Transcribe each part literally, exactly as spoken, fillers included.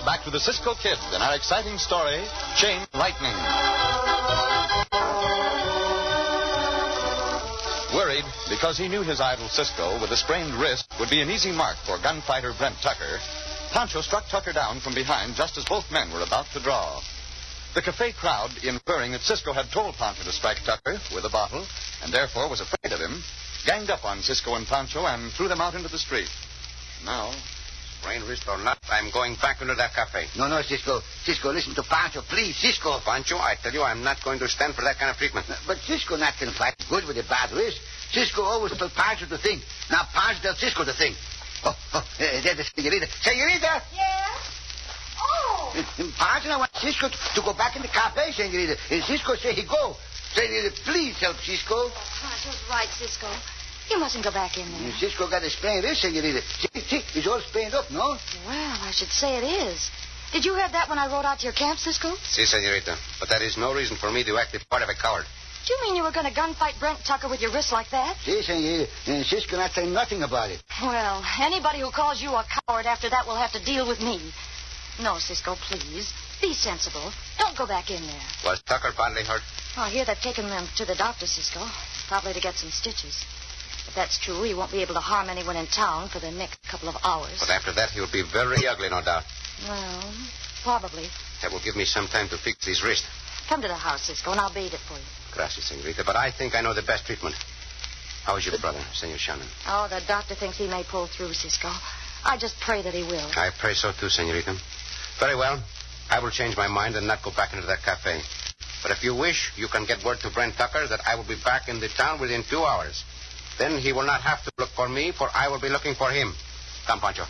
back to the Cisco Kid in our exciting story, Chain Lightning. Worried because he knew his idol Cisco with a sprained wrist would be an easy mark for gunfighter Brent Tucker, Pancho struck Tucker down from behind just as both men were about to draw. The cafe crowd, inferring that Cisco had told Pancho to strike Tucker with a bottle and therefore was afraid of him, ganged up on Cisco and Pancho and threw them out into the street. Now, sprained wrist or not, I'm going back into that cafe. No, no, Cisco. Cisco, listen to Pancho, please. Cisco. Pancho, I tell you, I'm not going to stand for that kind of treatment. But Cisco not can fight good with a bad wrist. Cisco always tell Pancho to think. Now Pancho tell Cisco to think. Oh, oh, uh, there's the senorita. Senorita! Yeah? Oh! Pancho, I want Cisco to, to go back in the cafe, senorita. And Cisco say he go. Senorita, please help Cisco. Oh, Pancho's right, Cisco. You mustn't go back in there. And Cisco got a sprained wrist, senorita. See, see, he's all sprained up, no? Well, I should say it is. Did you hear that when I rode out to your camp, Cisco? Si, senorita. But that is no reason for me to act the part of a coward. Do you mean you were going to gunfight Brent Tucker with your wrist like that? Si, senorita. And Cisco not saying nothing about it. Well, anybody who calls you a coward after that will have to deal with me. No, Cisco, please. Be sensible. Don't go back in there. Was Tucker badly hurt? Oh, I hear they've taken him to the doctor, Cisco. Probably to get some stitches. If that's true, he won't be able to harm anyone in town for the next couple of hours. But after that, he'll be very ugly, no doubt. Well, probably. That will give me some time to fix his wrist. Come to the house, Cisco, and I'll bathe it for you. Gracias, senorita. But I think I know the best treatment. How is your brother, Senor Shannon? Oh, the doctor thinks he may pull through, Cisco. I just pray that he will. I pray so too, senorita. Very well. I will change my mind and not go back into that cafe. But if you wish, you can get word to Brent Tucker that I will be back in the town within two hours. Then he will not have to look for me, for I will be looking for him. Come, Pancho.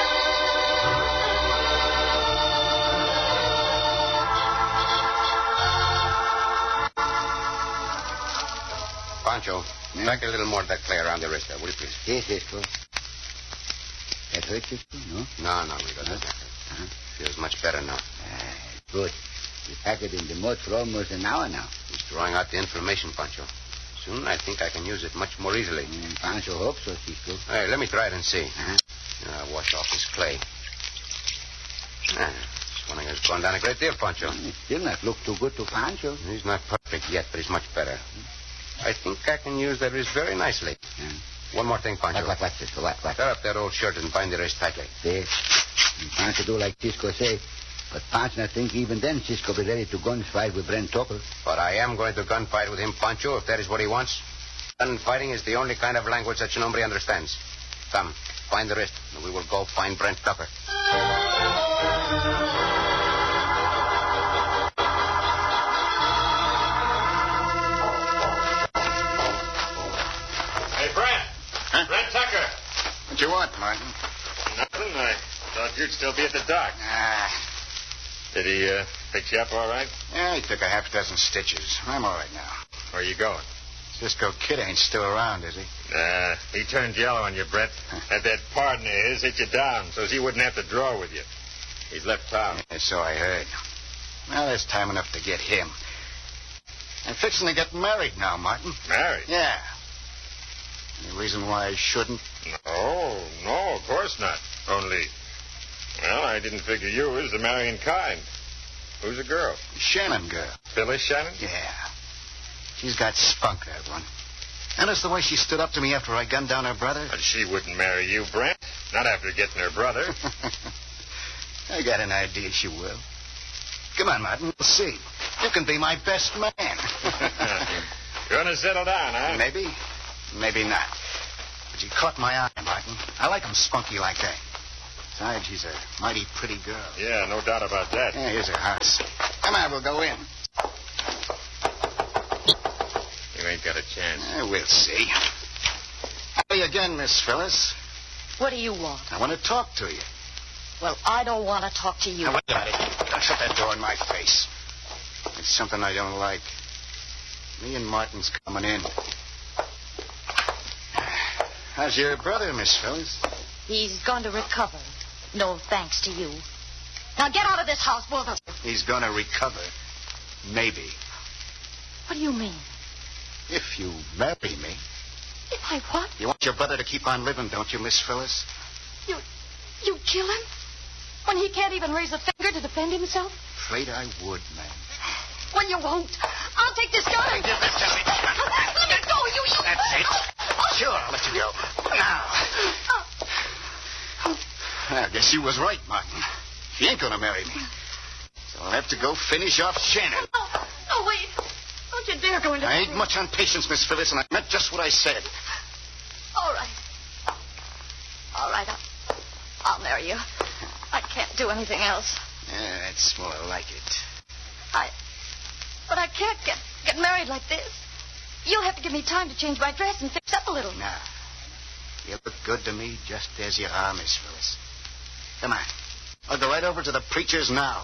Pancho, yeah? Pack a little more of that clay around the wrist there, will you please? Yes, Cisco. That hurt, Cisco, no? No, no, we got that. Uh-huh. Feels much better now. Ah, good. We packed it in the mud for almost an hour now. He's drawing out the information, Pancho. Soon I think I can use it much more easily. Mm, Pancho hopes so, Cisco. Hey, let me try it and see. Uh-huh. I'll wash off this clay. Ah, this one has gone down a great deal, Pancho. Mm, it still not look too good to Pancho. He's not perfect yet, but he's much better. I think I can use that wrist very nicely. Yeah. One more thing, Pancho. What, what, what, Cisco? What, what? Tear up that old shirt and bind the wrist tightly. Yes. And Pancho do like Cisco say. But Pancho not think even then Cisco be ready to gunfight with Brent Tucker. But I am going to gunfight with him, Pancho, if that is what he wants. Gunfighting is the only kind of language that hombre understands. Come, find the wrist, and we will go find Brent Tucker. Hey, Brent. Huh? Brent Tucker. What you want, Martin? Nothing. I thought you'd still be at the dock. Ah, Did he uh, fix you up all right? yeah, he took a half dozen stitches. I'm all right now. Where are you going? Cisco Kid ain't still around, is he? Uh, he turned yellow on you, Brett. Had that partner of his hit you down so he wouldn't have to draw with you. He's left town. Yeah, so I heard. Well, there's time enough to get him. I'm fixing to get married now, Martin. Married? Yeah. Any reason why I shouldn't? No, no, of course not. Only, well, I didn't figure you as the marrying kind. Who's the girl? The Shannon girl. Phyllis Shannon? Yeah. She's got spunk, that one. Notice the way she stood up to me after I gunned down her brother? But she wouldn't marry you, Brent. Not after getting her brother. I got an idea she will. Come on, Martin. We'll see. You can be my best man. You're going to settle down, huh? Maybe. Maybe not. But you caught my eye, Martin. I like 'em spunky like that. Besides, she's a mighty pretty girl. Yeah, no doubt about that. Yeah, here's her house. Come on, we'll go in. You ain't got a chance. Uh, we'll see. Howdy again, Miss Phyllis. What do you want? I want to talk to you. Well, I don't want to talk to you. Now, wait a minute. Don't shut that door in my face. There's something I don't like. Me and Martin's coming in. How's your brother, Miss Phyllis? He's going to recover. No thanks to you. Now get out of this house, both of you. He's going to recover. Maybe. What do you mean? If you marry me. If I what? You want your brother to keep on living, don't you, Miss Phyllis? You, you kill him? When he can't even raise a finger to defend himself? Afraid I would, man. Well, you won't. I'll take this gun. Hey, just let me. Let me go, you, you. That's it. Sure, I'll let you go. Now. I guess you was right, Martin. She ain't gonna marry me. So I'll have to go finish off Shannon. Oh, oh, wait. Don't you dare go into... I ain't much on patience, Miss Phyllis, and I meant just what I said. All right. All right, I'll, I'll marry you. I can't do anything else. Yeah, that's more like it. I... But I can't get, get married like this. You'll have to give me time to change my dress and fix up a little. Nah. You look good to me just as you are, Miss Phyllis. Come on. I'll go right over to the preacher's now.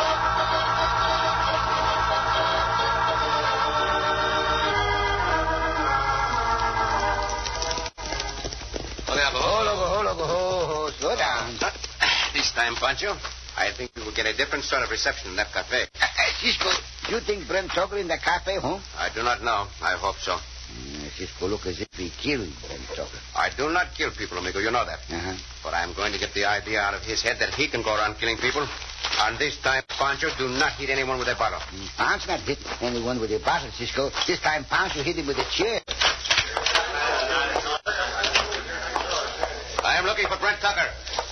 Hold over, hold over, hold over. Slow down. This time, Pancho, I think we will get a different sort of reception in that cafe. Cisco, you think Brent Tucker in the cafe, huh? I do not know. I hope so. Mm, Cisco look as if he killed Brent Tucker. I do not kill people, amigo. You know that. Uh-huh. But I'm going to get the idea out of his head that he can go around killing people. And this time, Pancho, do not hit anyone with a bottle. Mm, Pancho not hit anyone with a bottle, Cisco. This time, Pancho hit him with a chair. I am looking for Brent Tucker.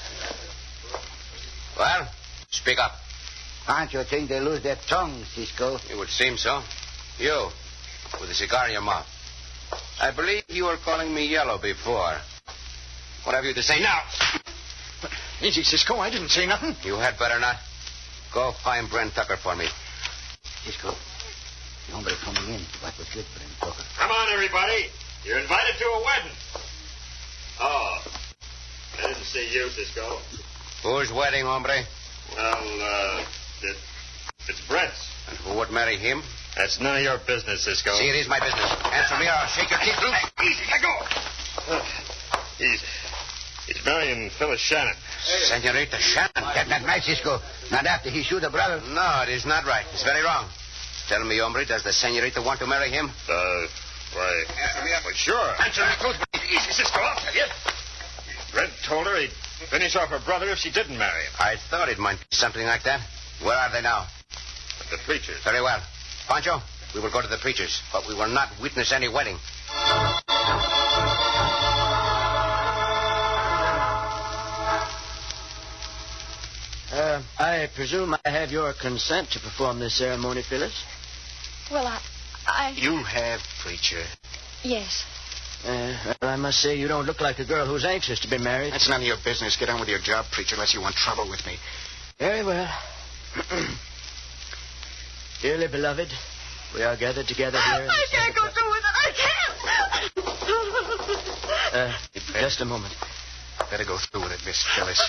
Well, speak up. Pancho think they lose their tongue, Cisco. It would seem so. You, with a cigar in your mouth. I believe you were calling me yellow before. What have you to say now? Easy, Cisco. I didn't say nothing. You had better not. Go find Brent Tucker for me. Cisco, the hombre coming in. What was good, Brent Tucker? Come on, everybody. You're invited to a wedding. Oh, I didn't see you, Cisco. Whose wedding, hombre? Well, uh, it, it's Brent's. And who would marry him? That's none of your business, Cisco. See, it is my business. Answer me or I'll shake your teeth through. Easy, let go. Uh, he's, he's marrying Phyllis Shannon. Senorita Shannon. That's not right, Cisco. Not after he shoot a brother. No, it is not right. It's very wrong. Tell me, hombre, does the senorita want to marry him? Uh, why... Answer me up. Well, sure. Answer me truthfully. Easy, Cisco, I'll tell you. Brent told her he'd finish off her brother if she didn't marry him. I thought it might be something like that. Where are they now? At the preacher's. Very well. Pancho, we will go to the preacher's, but we will not witness any wedding. Uh, I presume I have your consent to perform this ceremony, Phyllis? Well, I... I... You have, preacher. Yes. Uh, well, I must say you don't look like a girl who's anxious to be married. That's none of your business. Get on with your job, preacher, unless you want trouble with me. Very well. Dearly beloved, we are gathered together here. I can't go through with it. I can't. Uh, just a moment. Better go through with it, Miss Phyllis.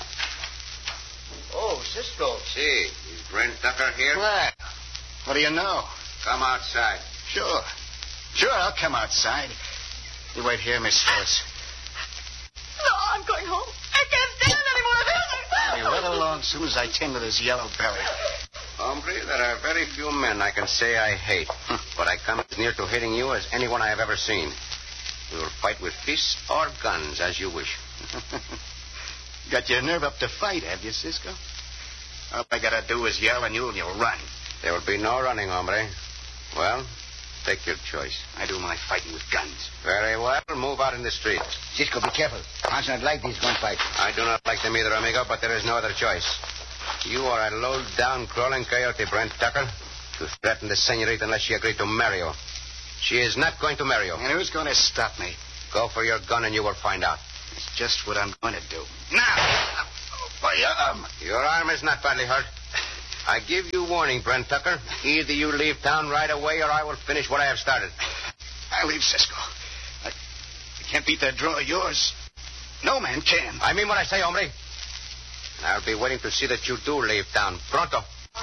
Oh, Cisco. See, is Brent Tucker here? What? What do you know? Come outside. Sure. Sure, I'll come outside. You wait here, Miss Phyllis. No, I'm going home. I can't stand any more of this. I'll be right along as soon as I tend to this yellow belly. Hombre, there are very few men I can say I hate. But I come as near to hating you as anyone I have ever seen. We will fight with fists or guns, as you wish. Got your nerve up to fight, have you, Cisco? All I gotta do is yell and you'll, you'll run. There will be no running, hombre. Well, take your choice. I do my fighting with guns. Very well. Move out in the street. Cisco, be careful. Pancho not like these gunfights. I do not like them either, amigo, but there is no other choice. You are a low-down, crawling coyote, Brent Tucker. You threatened the senorita unless she agreed to marry you. She is not going to marry you. And who's going to stop me? Go for your gun and you will find out. It's just what I'm going to do. Now! Oh, by your arm. Your arm is not badly hurt. I give you warning, Brent Tucker. Either you leave town right away or I will finish what I have started. I'll leave, Cisco. I, I can't beat that draw of yours. No man can. I mean what I say, hombre. And I'll be waiting to see that you do leave town. Pronto.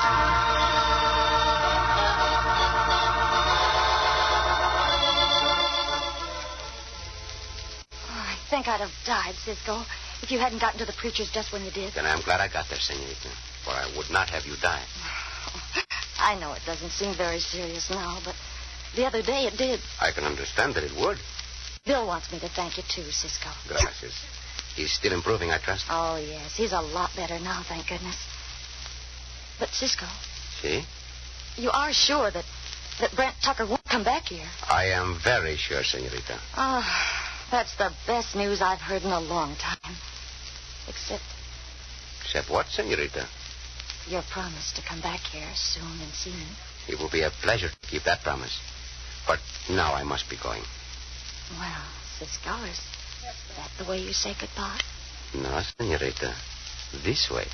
I think I'd have died, Cisco, if you hadn't gotten to the preacher's just when you did. Then I'm glad I got there, senorita, for I would not have you die. I know it doesn't seem very serious now, but the other day it did. I can understand that it would. Bill wants me to thank you, too, Cisco. Gracias. He's still improving, I trust. Oh, yes. He's a lot better now, thank goodness. But, Cisco, See? you are sure that, that Brent Tucker won't come back here? I am very sure, senorita. Oh, that's the best news I've heard in a long time. Except Except what, senorita? your promise to come back here soon and see me. It will be a pleasure to keep that promise. But now I must be going. Well, Cisco, is that the way you say goodbye? No, senorita. This way.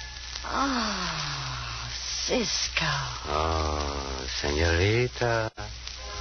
Oh, Cisco. Oh, senorita.